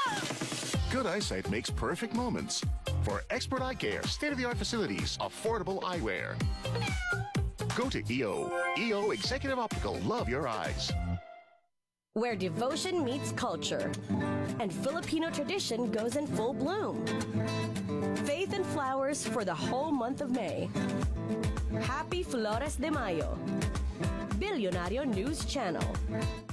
Good eyesight makes perfect moments. For expert eye care, state-of-the-art facilities, affordable eyewear. Go to EO. EO Executive Optical. Love your eyes. Where devotion meets culture and Filipino tradition goes in full bloom. Faith and flowers for the whole month of May. Happy Flores de Mayo. Billionario News Channel.